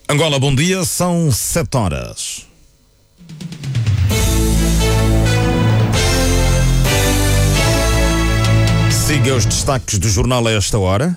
Angola, bom dia, são 7 horas. Siga os destaques do jornal a esta hora.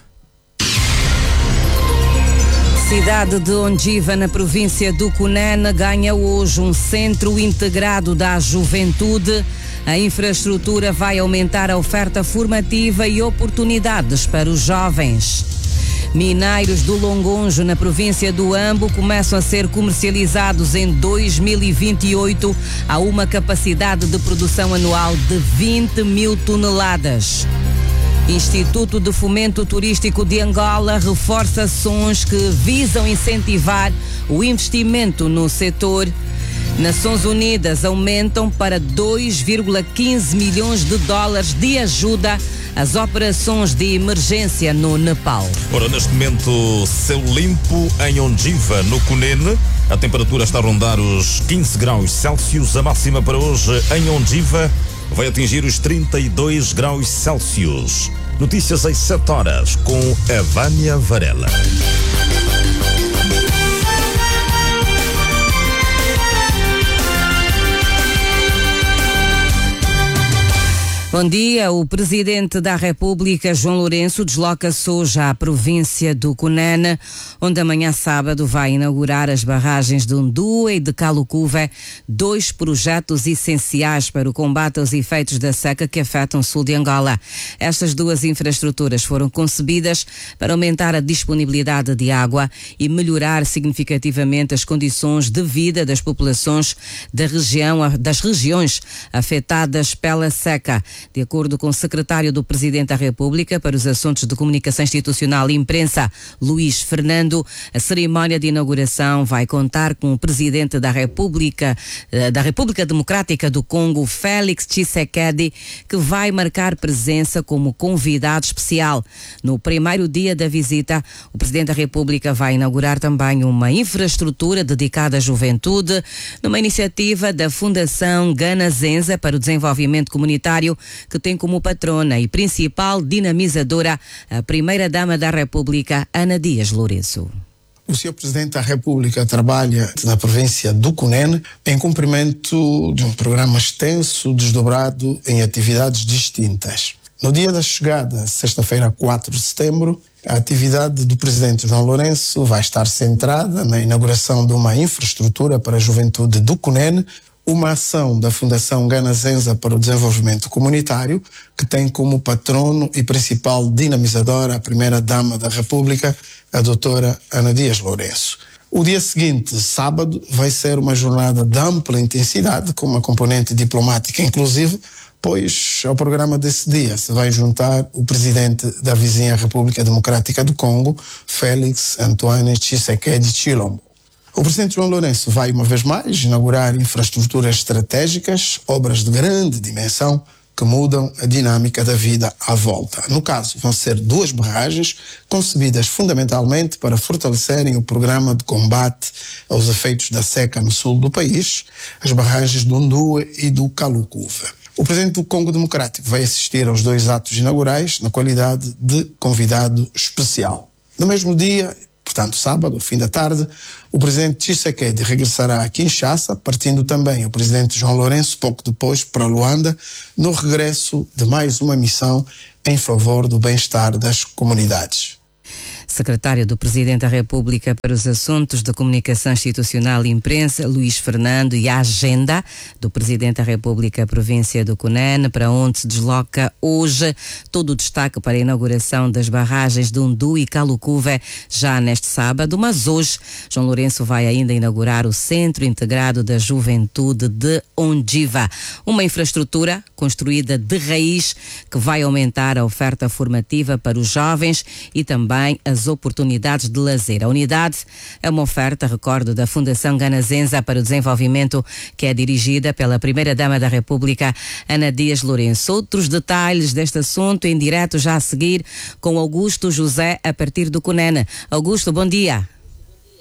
Cidade de Ondjiva, na província do Cunene, ganha hoje um centro integrado da juventude. A infraestrutura vai aumentar a oferta formativa e oportunidades para os jovens. Minérios do Longonjo, na província do Ambo, começam a ser comercializados em 2028 a uma capacidade de produção anual de 20 mil toneladas. Instituto de Fomento Turístico de Angola reforça ações que visam incentivar o investimento no setor. Nações Unidas aumentam para 2,15 milhões de dólares de ajuda às operações de emergência no Nepal. Ora, neste momento, céu limpo em Ondjiva, no Cunene. A temperatura está a rondar os 15 graus Celsius. A máxima para hoje em Ondjiva vai atingir os 32 graus Celsius. Notícias às 7 horas com a Vânia Varela. Bom dia. O Presidente da República, João Lourenço, desloca-se hoje à província do Cunene, onde amanhã sábado vai inaugurar as barragens de Undua e de Calucuve, 2 projetos essenciais para o combate aos efeitos da seca que afetam o sul de Angola. Estas 2 infraestruturas foram concebidas para aumentar a disponibilidade de água e melhorar significativamente as condições de vida das populações das regiões afetadas pela seca. De acordo com o secretário do Presidente da República para os Assuntos de Comunicação Institucional e Imprensa, Luís Fernando, a cerimónia de inauguração vai contar com o Presidente da República Democrática do Congo, Félix Tshisekedi, que vai marcar presença como convidado especial. No primeiro dia da visita, o Presidente da República vai inaugurar também uma infraestrutura dedicada à juventude, numa iniciativa da Fundação Ganazenza para o Desenvolvimento Comunitário, que tem como patrona e principal dinamizadora a Primeira-Dama da República, Ana Dias Lourenço. O Sr. Presidente da República trabalha na província do Cunene em cumprimento de um programa extenso, desdobrado em atividades distintas. No dia da chegada, sexta-feira, 4 de setembro, a atividade do Presidente João Lourenço vai estar centrada na inauguração de uma infraestrutura para a juventude do Cunene, uma ação da Fundação Ganazenza para o Desenvolvimento Comunitário, que tem como patrono e principal dinamizadora a Primeira-Dama da República, a doutora Ana Dias Lourenço. O dia seguinte, sábado, vai ser uma jornada de ampla intensidade, com uma componente diplomática inclusive, pois ao programa desse dia se vai juntar o presidente da vizinha República Democrática do Congo, Félix Antoine Tshisekedi Tshilombo. O Presidente João Lourenço vai, uma vez mais, inaugurar infraestruturas estratégicas, obras de grande dimensão, que mudam a dinâmica da vida à volta. No caso, vão ser 2 barragens concebidas fundamentalmente para fortalecerem o programa de combate aos efeitos da seca no sul do país, as barragens do Undua e do Calucuve. O Presidente do Congo Democrático vai assistir aos 2 atos inaugurais na qualidade de convidado especial. No mesmo dia, portanto, sábado, ao fim da tarde, o Presidente Tshisekedi regressará a Kinshasa, partindo também o Presidente João Lourenço pouco depois para Luanda, no regresso de mais uma missão em favor do bem-estar das comunidades. Secretário do Presidente da República para os Assuntos de Comunicação Institucional e Imprensa, Luís Fernando, e a agenda do Presidente da República, província do Cunene, para onde se desloca hoje. Todo o destaque para a inauguração das barragens de Undua e Calucuve já neste sábado, mas hoje João Lourenço vai ainda inaugurar o Centro Integrado da Juventude de Ondjiva, uma infraestrutura construída de raiz que vai aumentar a oferta formativa para os jovens e também as oportunidades de lazer. A unidade é uma oferta, recordo, da Fundação Ganazenza para o Desenvolvimento, que é dirigida pela Primeira-Dama da República, Ana Dias Lourenço. Outros detalhes deste assunto em direto já a seguir com Augusto José, a partir do Cunene. Augusto, bom dia.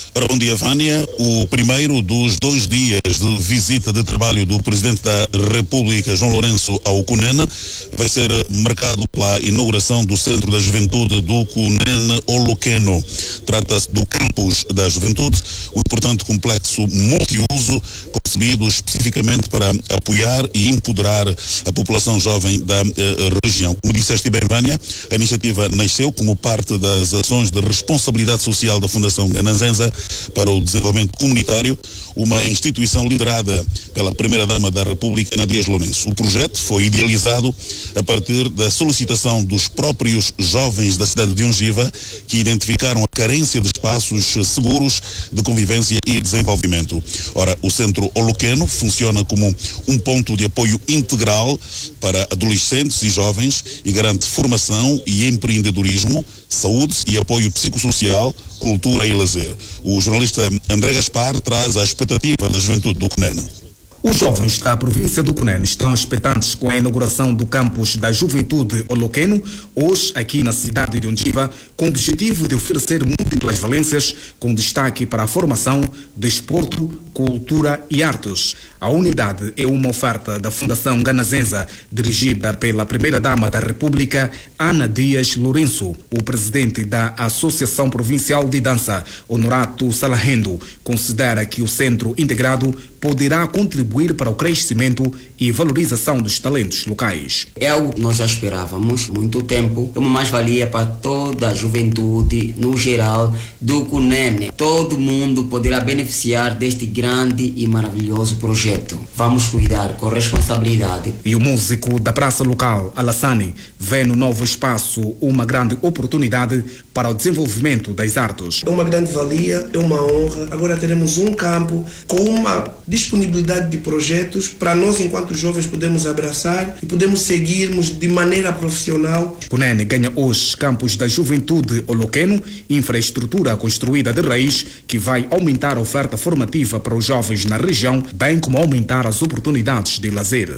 Ora, bom dia, Vânia. O primeiro dos 2 dias de visita de trabalho do Presidente da República, João Lourenço, ao Cunene, vai ser marcado pela inauguração do Centro da Juventude do Cunene Oloqueno. Trata-se do Campus da Juventude, um importante complexo multiuso concebido especificamente para apoiar e empoderar a população jovem da região. Como disseste bem, Vânia, a iniciativa nasceu como parte das ações de responsabilidade social da Fundação Gananzenza para o Desenvolvimento Comunitário, uma instituição liderada pela Primeira-Dama da República, Ana Dias Lourenço. O projeto foi idealizado a partir da solicitação dos próprios jovens da cidade de Ungiva, que identificaram a carência de espaços seguros de convivência e desenvolvimento. Ora, o Centro Oloqueno funciona como um ponto de apoio integral para adolescentes e jovens e garante formação e empreendedorismo, saúde e apoio psicossocial, cultura e lazer. O jornalista André Gaspar traz a expectativa da juventude do Cunene. Os jovens da província do Cunene estão expectantes com a inauguração do campus da Juventude Oloqueno, hoje aqui na cidade de Ungiva, com o objetivo de oferecer múltiplas valências, com destaque para a formação, desporto, cultura e artes. A unidade é uma oferta da Fundação Gananzenza, dirigida pela Primeira-Dama da República, Ana Dias Lourenço. O presidente da Associação Provincial de Dança, Honorato Salahendo, considera que o centro integrado poderá contribuir para o crescimento e valorização dos talentos locais. É algo que nós já esperávamos há muito tempo. É uma mais-valia para toda a juventude, no geral, do Cunene. Todo mundo poderá beneficiar deste grande e maravilhoso projeto. Vamos cuidar com responsabilidade. E o músico da praça local, Alassane, vê no novo espaço uma grande oportunidade para o desenvolvimento das artes. É uma grande valia, é uma honra. Agora teremos um campo com uma disponibilidade de projetos para nós, enquanto jovens, podemos abraçar e podemos seguirmos de maneira profissional. Cunene ganha hoje campus da Juventude Oloqueno, infraestrutura construída de raiz que vai aumentar a oferta formativa para os jovens na região, bem como aumentar as oportunidades de lazer.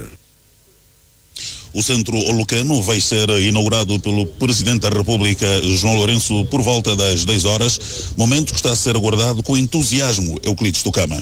O Centro Oloqueno vai ser inaugurado pelo Presidente da República, João Lourenço, por volta das 10 horas, momento que está a ser aguardado com entusiasmo. Euclides Tucama.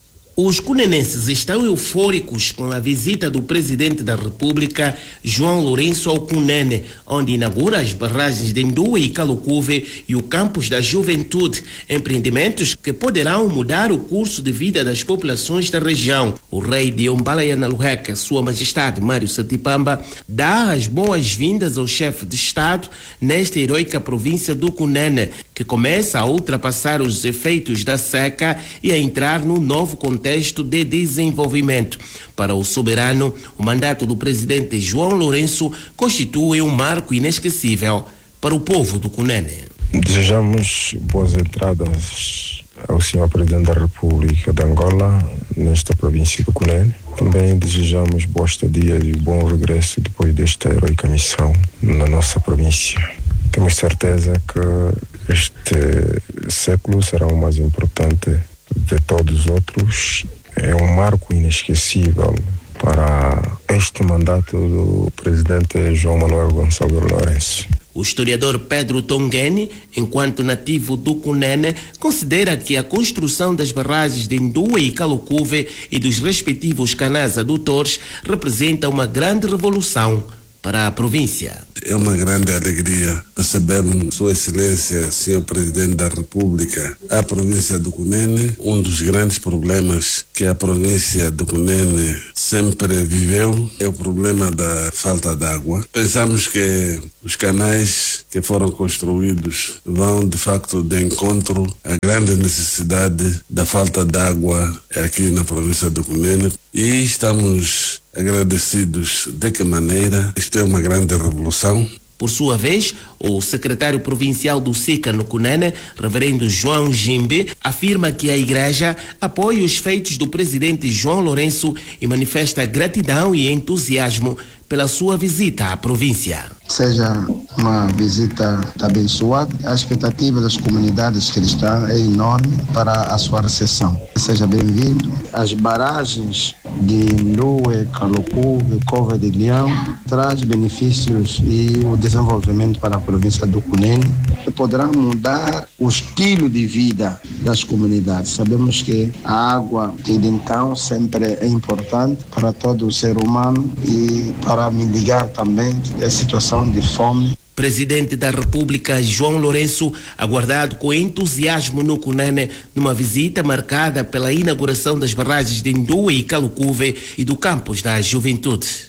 Os cunenenses estão eufóricos com a visita do Presidente da República, João Lourenço, ao Cunene, onde inaugura as barragens de Ndue e Calucuve e o campus da Juventude, empreendimentos que poderão mudar o curso de vida das populações da região. O rei de Ombalaiana-Luheca, Sua Majestade Mário Satipamba, dá as boas-vindas ao chefe de Estado nesta heroica província do Cunene, que começa a ultrapassar os efeitos da seca e a entrar no novo contexto de desenvolvimento. Para o soberano, o mandato do presidente João Lourenço constitui um marco inesquecível para o povo do Cunene. Desejamos boas entradas ao senhor Presidente da República de Angola nesta província do Cunene. Também desejamos boa estadia e bom regresso depois desta heroica missão na nossa província. Temos certeza que este século será o mais importante de todos os outros. É um marco inesquecível para este mandato do presidente João Manuel Gonçalves Lourenço. O historiador Pedro Tongeni, enquanto nativo do Cunene, considera que a construção das barragens de Ndue e Calucuve e dos respectivos canais adutores representa uma grande revolução para a província. É uma grande alegria recebermos Sua Excelência, Sr. Presidente da República, a província do Cunene. Um dos grandes problemas que a província do Cunene sempre viveu é o problema da falta de água. Pensamos que os canais que foram construídos vão de facto de encontro à grande necessidade da falta de água aqui na província do Cunene e estamos agradecidos. De que maneira? Isto é uma grande revolução. Por sua vez, o secretário provincial do SICA no Cunene, reverendo João Jimbe, afirma que a igreja apoia os feitos do presidente João Lourenço e manifesta gratidão e entusiasmo pela sua visita à província. Seja uma visita abençoada, a expectativa das comunidades cristãs é enorme para a sua recepção. Seja bem-vindo. As barragens de Ndue, Calucuve, Cova de Leão traz benefícios e o desenvolvimento para a província do Cunene. que poderá mudar o estilo de vida das comunidades. Sabemos que a água e então sempre é importante para todo o ser humano e para mitigar também a situação de fome. Presidente da República João Lourenço, aguardado com entusiasmo no Cunene, numa visita marcada pela inauguração das barragens de Ndua e Calucuve e do campus da Juventude.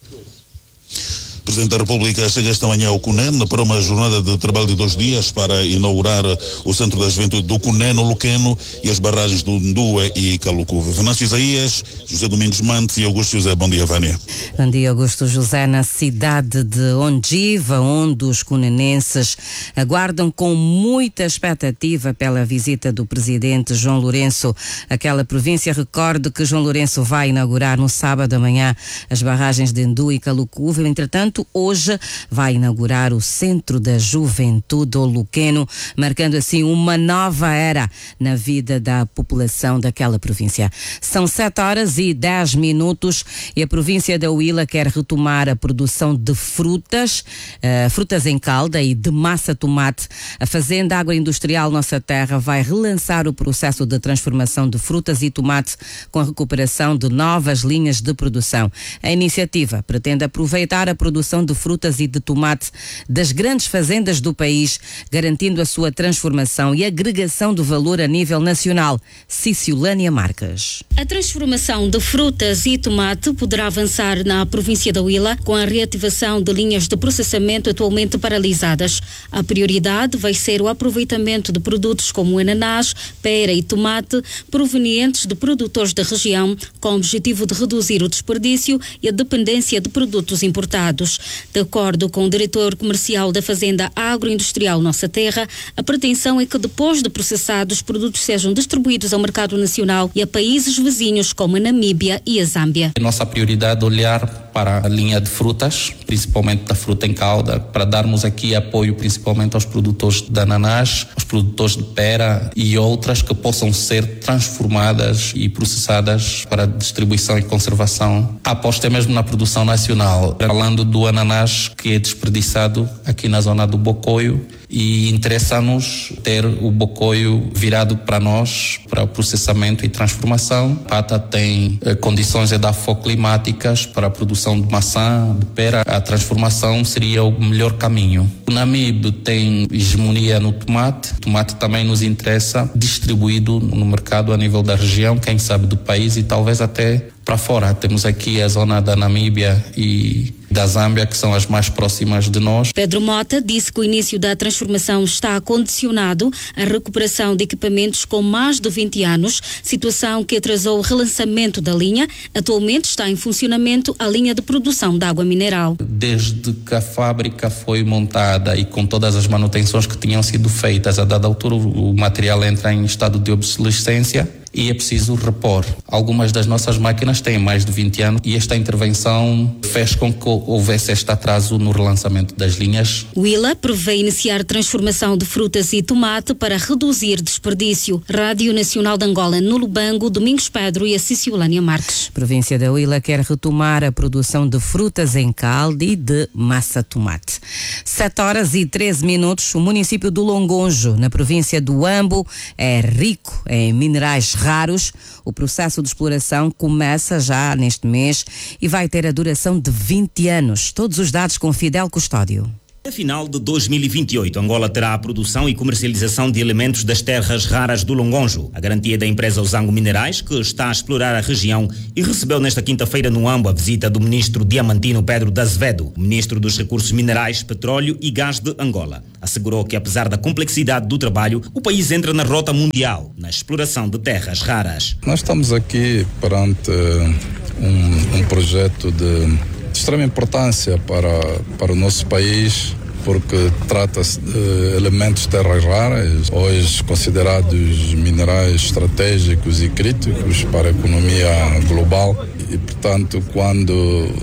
O Presidente da República chega esta manhã ao Cunene para uma jornada de trabalho de 2 dias para inaugurar o Centro da Juventude do Cunene, Luqueno e as barragens do Ndua e Calucuve. Venâncio Isaías, José Domingos Mantes e Augusto José. Bom dia, Vânia. Bom dia, Augusto José. Na cidade de Ondjiva, onde os cunenenses aguardam com muita expectativa pela visita do Presidente João Lourenço àquela província. Recorde que João Lourenço vai inaugurar no sábado amanhã as barragens de Ndua e Calucuve. Entretanto, hoje vai inaugurar o Centro da Juventude Luqueno, marcando assim uma nova era na vida da população daquela província. São 7h10 e a província da Huila quer retomar a produção de frutas em calda e de massa tomate. A Fazenda Agroindustrial Nossa Terra vai relançar o processo de transformação de frutas e tomate com a recuperação de novas linhas de produção. A iniciativa pretende aproveitar a produção de frutas e de tomate das grandes fazendas do país, garantindo a sua transformação e agregação do valor a nível nacional. Ciciolânia Marques. A transformação de frutas e tomate poderá avançar na província da Huila com a reativação de linhas de processamento atualmente paralisadas. A prioridade vai ser o aproveitamento de produtos como ananás, pera e tomate provenientes de produtores da região, com o objetivo de reduzir o desperdício e a dependência de produtos importados. De acordo com o diretor comercial da Fazenda Agroindustrial Nossa Terra, a pretensão é que depois de processados, os produtos sejam distribuídos ao mercado nacional e a países vizinhos como a Namíbia e a Zâmbia. Nossa prioridade é olhar para a linha de frutas, principalmente da fruta em calda, para darmos aqui apoio principalmente aos produtores de ananás, aos produtores de pera e outras que possam ser transformadas e processadas para distribuição e conservação. A aposta é mesmo na produção nacional, falando do ananás que é desperdiçado aqui na zona do Bocoio, e interessa-nos ter o Bocoio virado para nós, para o processamento e transformação. Pata tem condições edafoclimáticas para a produção de maçã, de pera. A transformação seria o melhor caminho. O Namibe tem hegemonia no tomate. O tomate também nos interessa, distribuído no mercado a nível da região, quem sabe do país e talvez até para fora. Temos aqui a zona da Namíbia e da Zâmbia, que são as mais próximas de nós. Pedro Mota disse que o início da transformação está condicionado à recuperação de equipamentos com mais de 20 anos, situação que atrasou o relançamento da linha. Atualmente está em funcionamento a linha de produção de água mineral. Desde que a fábrica foi montada e com todas as manutenções que tinham sido feitas, a dada altura o material entra em estado de obsolescência e é preciso repor. Algumas das nossas máquinas têm mais de 20 anos e esta intervenção fez com que houvesse este atraso no relançamento das linhas. Huila prevê iniciar transformação de frutas e tomate para reduzir desperdício. Rádio Nacional de Angola, no Lubango, Domingos Pedro e a Ciciolânia Marques. Província da Huila quer retomar a produção de frutas em calda e de massa tomate. 7h13. O município do Longonjo, na província do Ambo, é rico em minerais raros. O processo de exploração começa já neste mês e vai ter a duração de 20 anos. Todos os dados com Fidel Custódio. Até final de 2028, Angola terá a produção e comercialização de elementos das terras raras do Longonjo. A garantia da empresa Ozango Minerais, que está a explorar a região e recebeu nesta quinta-feira no Ambo a visita do ministro Diamantino Pedro de Azevedo, ministro dos Recursos Minerais, Petróleo e Gás de Angola. Assegurou que, apesar da complexidade do trabalho, o país entra na rota mundial na exploração de terras raras. Nós estamos aqui perante um projeto de extrema importância para o nosso país, porque trata-se de elementos de terras raras, hoje considerados minerais estratégicos e críticos para a economia global. E, portanto, quando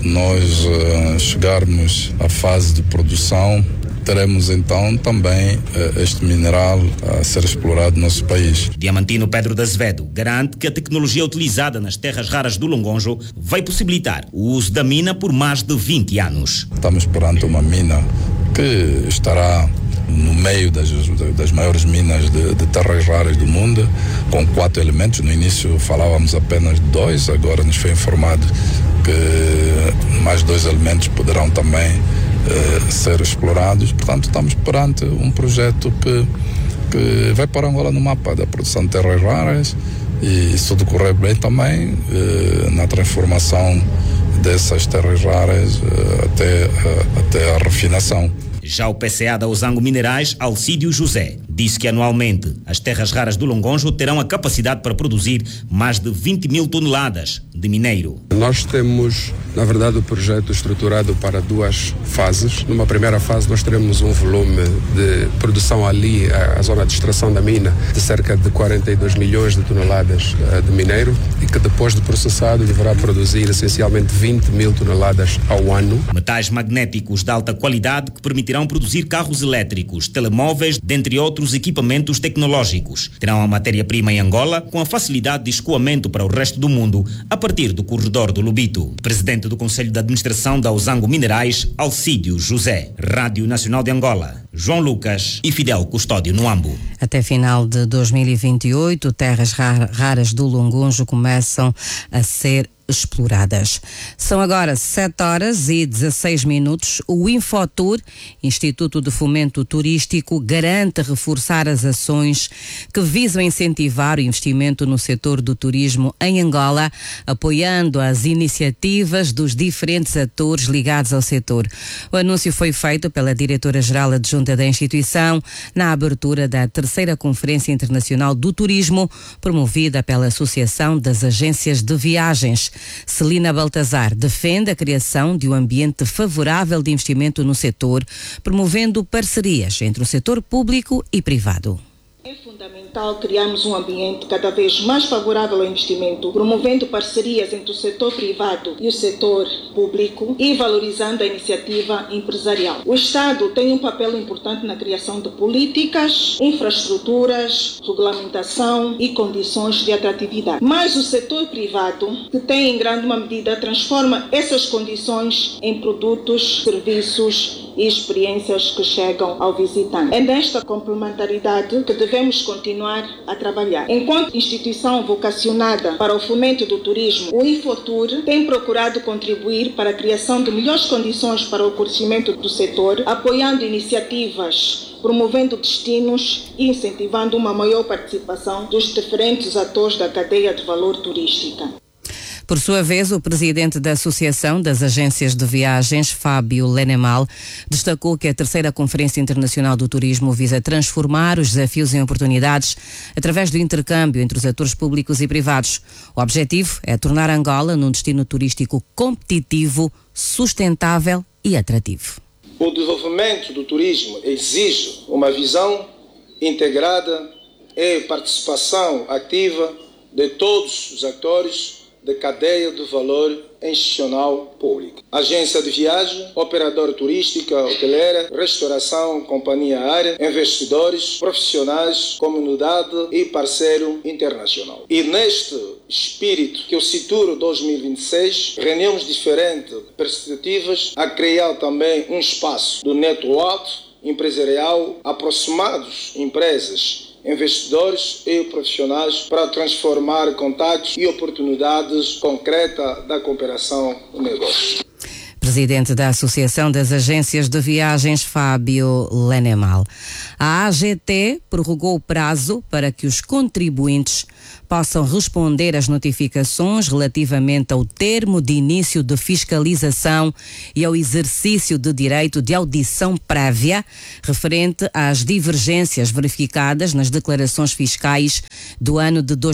nós chegarmos à fase de produção, teremos então também este mineral a ser explorado no nosso país. Diamantino Pedro de Azevedo garante que a tecnologia utilizada nas terras raras do Longonjo vai possibilitar o uso da mina por mais de 20 anos. Estamos perante uma mina que estará no meio das maiores minas de terras raras do mundo, com 4 elementos. No início falávamos apenas de 2, agora nos foi informado que mais 2 elementos poderão também ser explorados. Portanto, estamos perante um projeto que vai pôr Angola no mapa da produção de terras raras e, se tudo correr bem, também na transformação dessas terras raras até a refinação. Já o PCA da Ozango Minerais, Alcídio José, disse que anualmente as terras raras do Longonjo terão a capacidade para produzir mais de 20 mil toneladas de mineiro. Nós temos, na verdade, o projeto estruturado para 2 fases. Numa primeira fase nós teremos um volume de produção ali, a zona de extração da mina, de cerca de 42 milhões de toneladas de mineiro, e que depois de processado deverá produzir essencialmente 20 mil toneladas ao ano. Metais magnéticos de alta qualidade que permitirão produzir carros elétricos, telemóveis, dentre outros equipamentos tecnológicos. Terão a matéria-prima em Angola com a facilidade de escoamento para o resto do mundo a partir do corredor do Lubito. Presidente do Conselho de Administração da Ozango Minerais, Alcídio José. Rádio Nacional de Angola, João Lucas e Fidel Custódio no Ambo. Até final de 2028, terras raras do Longonjo começam a ser exploradas. São agora 7h16. O Infotur, Instituto de Fomento Turístico, garante reforçar as ações que visam incentivar o investimento no setor do turismo em Angola, apoiando as iniciativas dos diferentes atores ligados ao setor. O anúncio foi feito pela diretora-geral adjunta da instituição na abertura da 3ª Conferência Internacional do Turismo, promovida pela Associação das Agências de Viagens. Celina Baltazar defende a criação de um ambiente favorável de investimento no setor, promovendo parcerias entre o setor público e privado. É fundamental criarmos um ambiente cada vez mais favorável ao investimento, promovendo parcerias entre o setor privado e o setor público e valorizando a iniciativa empresarial. O Estado tem um papel importante na criação de políticas, infraestruturas, regulamentação e condições de atratividade. Mas o setor privado, que tem em grande medida, transforma essas condições em produtos, serviços e experiências que chegam ao visitante. É nesta complementaridade que devemos continuar a trabalhar. Enquanto instituição vocacionada para o fomento do turismo, o Infotur tem procurado contribuir para a criação de melhores condições para o crescimento do setor, apoiando iniciativas, promovendo destinos e incentivando uma maior participação dos diferentes atores da cadeia de valor turística. Por sua vez, o presidente da Associação das Agências de Viagens, Fábio Lenemal, destacou que a 3ª Conferência Internacional do Turismo visa transformar os desafios em oportunidades através do intercâmbio entre os atores públicos e privados. O objetivo é tornar Angola num destino turístico competitivo, sustentável e atrativo. O desenvolvimento do turismo exige uma visão integrada e participação ativa de todos os atores de cadeia de valor institucional pública. Agência de viagem, operadora turística, hoteleira, restauração, companhia aérea, investidores, profissionais, comunidade e parceiro internacional. E neste espírito que o Cituro 2026 reunimos diferentes perspectivas a criar também um espaço do network empresarial aproximados empresas, investidores e profissionais para transformar contatos e oportunidades concretas da cooperação no negócio. Presidente da Associação das Agências de Viagens, Fábio Lenemal. A AGT prorrogou o prazo para que os contribuintes possam responder às notificações relativamente ao termo de início de fiscalização e ao exercício de direito de audição prévia referente às divergências verificadas nas declarações fiscais do ano de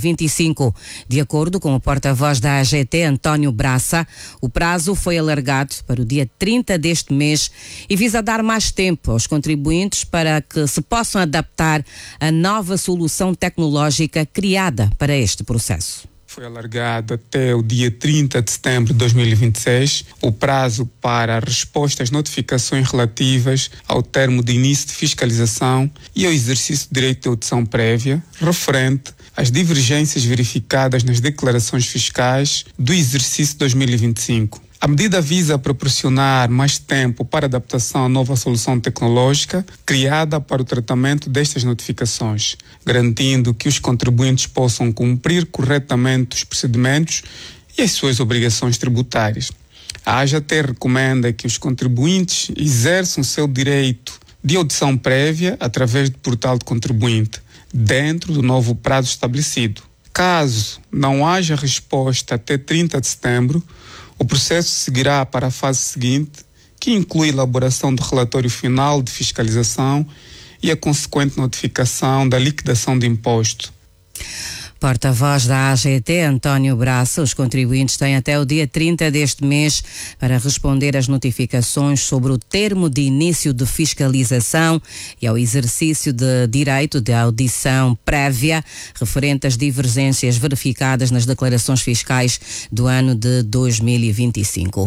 2025. De acordo com o porta-voz da AGT, António Braça, o prazo foi alargado para o dia 30 deste mês e visa dar mais tempo aos contribuintes para que se possam adaptar à nova solução tecnológica criada para este processo. Foi alargado até o dia 30 de setembro de 2026 o prazo para a resposta às notificações relativas ao termo de início de fiscalização e ao exercício do direito de audição prévia referente às divergências verificadas nas declarações fiscais do exercício 2025. A medida visa proporcionar mais tempo para adaptação à nova solução tecnológica criada para o tratamento destas notificações, garantindo que os contribuintes possam cumprir corretamente os procedimentos e as suas obrigações tributárias. A AGT recomenda que os contribuintes exerçam o seu direito de audição prévia através do portal de contribuinte, dentro do novo prazo estabelecido. Caso não haja resposta até 30 de setembro, o processo seguirá para a fase seguinte, que inclui a elaboração do relatório final de fiscalização e a consequente notificação da liquidação de imposto. Porta-voz da AGT, António Braça, os contribuintes têm até o dia 30 deste mês para responder às notificações sobre o termo de início de fiscalização e ao exercício de direito de audição prévia referente às divergências verificadas nas declarações fiscais do ano de 2025.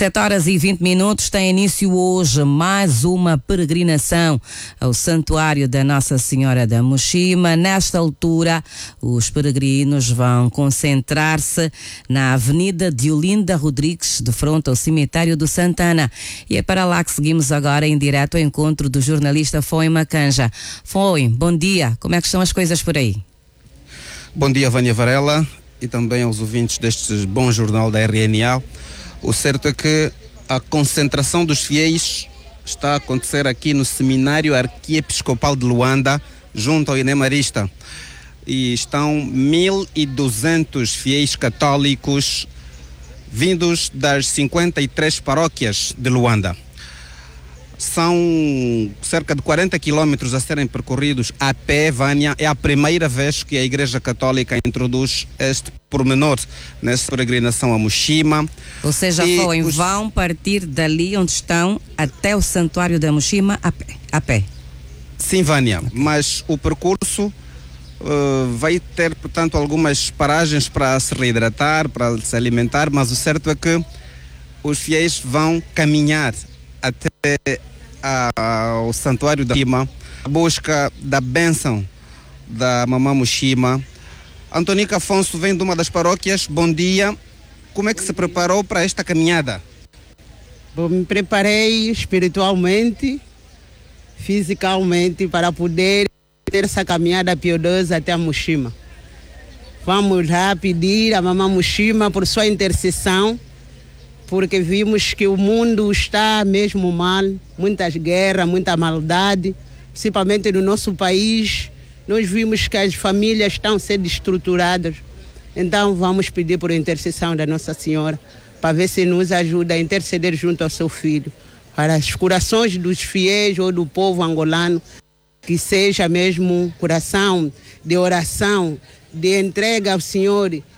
7h20 tem início hoje mais uma peregrinação ao Santuário da Nossa Senhora da Mochima. Nesta altura, os peregrinos vão concentrar-se na Avenida de Olinda Rodrigues, de frente ao cemitério do Santana. E é para lá que seguimos agora em direto ao encontro do jornalista Foi Macanja. Foi, bom dia. Como é que estão as coisas por aí? Bom dia, Vânia Varela, e também aos ouvintes deste bom jornal da RNA. O certo é que a concentração dos fiéis está a acontecer aqui no Seminário Arquiepiscopal de Luanda, junto ao Inemarista. E estão 1.200 fiéis católicos vindos das 53 paróquias de Luanda. São cerca de 40 quilómetros a serem percorridos a pé, Vânia. É a primeira vez que a Igreja Católica introduz este pormenor nessa peregrinação a Mochima. Ou seja, vão partir dali onde estão até o Santuário da Mochima a pé. Sim, Vânia, mas o percurso vai ter, portanto, algumas paragens para se reidratar, para se alimentar, mas o certo é que os fiéis vão caminhar até ao Santuário da Mochima, a busca da bênção da Mamã Mochima. Antonica Afonso vem de uma das paróquias. Bom dia. Como é que se preparou para esta caminhada? Bom, me preparei espiritualmente, fisicamente, para poder ter essa caminhada piedosa até a Mochima. Vamos lá pedir a Mamã Mochima por sua intercessão, porque vimos que o mundo está mesmo mal, muitas guerras, muita maldade, principalmente no nosso país. Nós vimos que as famílias estão sendo estruturadas. Então vamos pedir por intercessão da Nossa Senhora, para ver se nos ajuda a interceder junto ao seu Filho, para os corações dos fiéis ou do povo angolano, que seja mesmo um coração de oração, de entrega ao Senhor e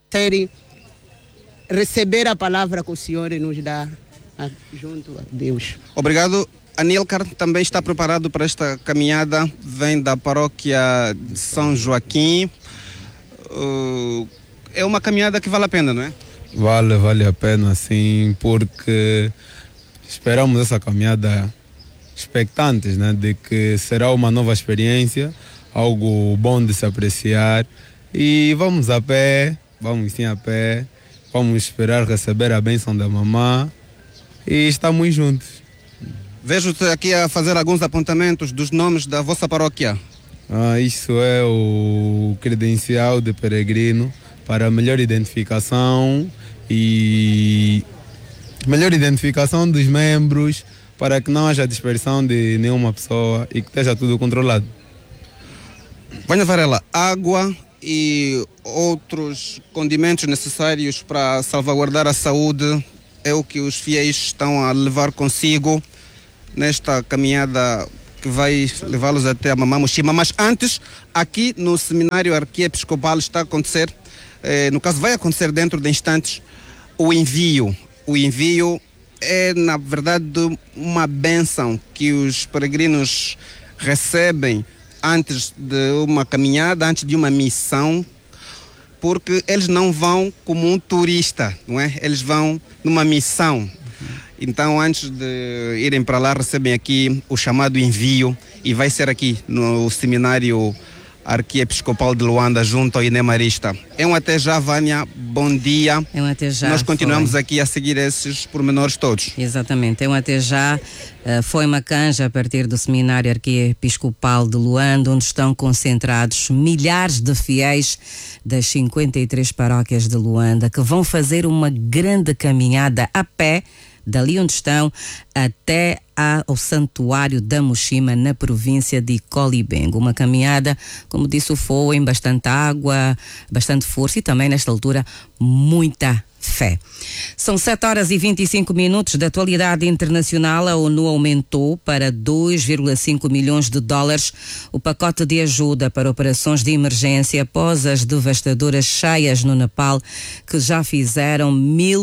receber a palavra que o Senhor nos dá junto a Deus. Obrigado. Anilcar também está preparado para esta caminhada, vem da paróquia de São Joaquim. É uma caminhada que vale a pena, não é? Vale a pena, sim, porque esperamos essa caminhada expectantes, né, de que será uma nova experiência, algo bom de se apreciar, e vamos a pé, vamos esperar receber a bênção da mamã e estamos juntos. Vejo-te aqui a fazer alguns apontamentos dos nomes da vossa paróquia. Isso é o credencial de peregrino para melhor identificação e melhor identificação dos membros, para que não haja dispersão de nenhuma pessoa e que esteja tudo controlado. Vânia Varela, água e outros condimentos necessários para salvaguardar a saúde é o que os fiéis estão a levar consigo nesta caminhada que vai levá-los até a Mamã Mochima. Mas antes, aqui no Seminário Arquiepiscopal está a acontecer, no caso vai acontecer dentro de instantes, o envio. O envio é, na verdade, uma bênção que os peregrinos recebem antes de uma caminhada, antes de uma missão, porque eles não vão como um turista, não é? Eles vão numa missão. Então, antes de irem para lá, recebem aqui o chamado envio, e vai ser aqui no Seminário Arquiepiscopal de Luanda, junto ao Inemarista. É um até já, Vânia, bom dia. É um até já. Nós continuamos aqui a seguir esses pormenores todos. Exatamente, é um até já. Foi uma canja a partir do Seminário Arquiepiscopal de Luanda, onde estão concentrados milhares de fiéis das 53 paróquias de Luanda, que vão fazer uma grande caminhada a pé, dali onde estão, até ao Santuário da Mushima, na província de Colibengo. Uma caminhada, como disse o FOA, em bastante água, bastante força e também, nesta altura, muita fé. São 7h25 da atualidade internacional. A ONU aumentou para 2,5 milhões de dólares o pacote de ajuda para operações de emergência após as devastadoras cheias no Nepal, que já fizeram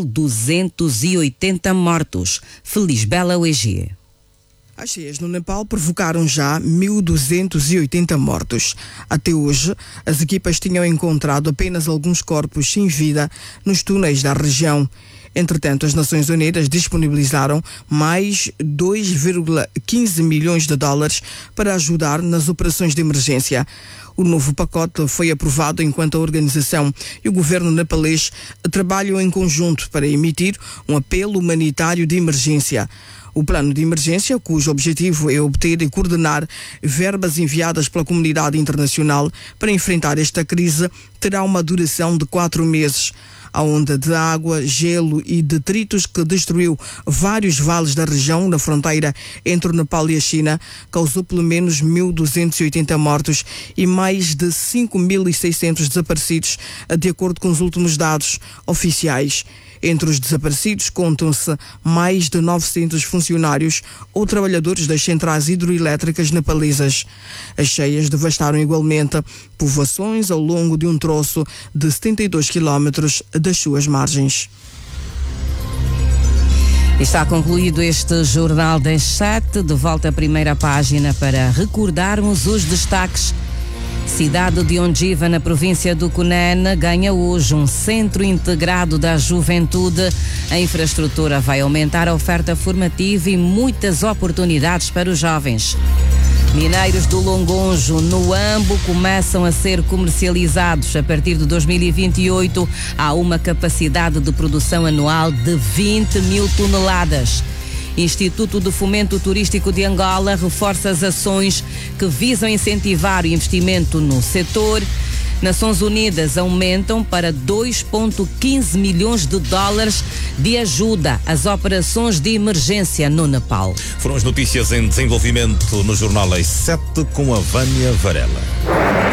1.280 mortos. Feliz Bela Uegie. As cheias no Nepal provocaram já 1.280 mortos. Até hoje, as equipas tinham encontrado apenas alguns corpos sem vida nos túneis da região. Entretanto, as Nações Unidas disponibilizaram mais 2,15 milhões de dólares para ajudar nas operações de emergência. O novo pacote foi aprovado enquanto a organização e o governo nepalês trabalham em conjunto para emitir um apelo humanitário de emergência. O plano de emergência, cujo objetivo é obter e coordenar verbas enviadas pela comunidade internacional para enfrentar esta crise, terá uma duração de 4 meses. A onda de água, gelo e detritos que destruiu vários vales da região na fronteira entre o Nepal e a China causou pelo menos 1.280 mortos e mais de 5.600 desaparecidos, de acordo com os últimos dados oficiais. Entre os desaparecidos contam-se mais de 900 funcionários ou trabalhadores das centrais hidroelétricas nepalesas. As cheias devastaram igualmente povoações ao longo de um troço de 72 quilómetros das suas margens. Está concluído este Jornal das 7, de volta à primeira página para recordarmos os destaques. Cidade de Ondjiva, na província do Cunene, ganha hoje um centro integrado da juventude. A infraestrutura vai aumentar a oferta formativa e muitas oportunidades para os jovens. Minérios do Longonjo, no Ambo, começam a ser comercializados. A partir de 2028, há uma capacidade de produção anual de 20 mil toneladas. Instituto de Fomento Turístico de Angola reforça as ações que visam incentivar o investimento no setor. Nações Unidas aumentam para 2,15 milhões de dólares de ajuda às operações de emergência no Nepal. Foram as notícias em desenvolvimento no Jornal às 7 com a Vânia Varela.